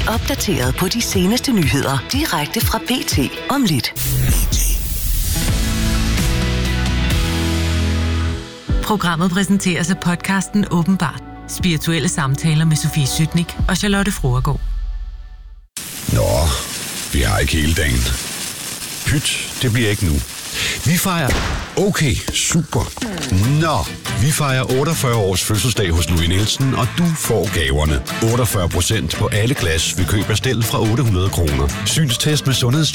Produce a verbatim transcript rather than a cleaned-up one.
opdateret på de seneste nyheder direkte fra B T om lidt. Programmet præsenteres af podcasten Åbenbart. Spirituelle samtaler med Sofie Sytnik og Charlotte Fruergaard. Nå, vi har ikke hele dagen. Pyt, det bliver ikke nu. Vi fejrer... Okay, super. Nå, vi fejrer otteogfyrre års fødselsdag hos Louis Nielsen, og du får gaverne. otteogfyrre procent på alle glas ved køb af stel fra otte hundrede kroner. Synstest med sundhedstjek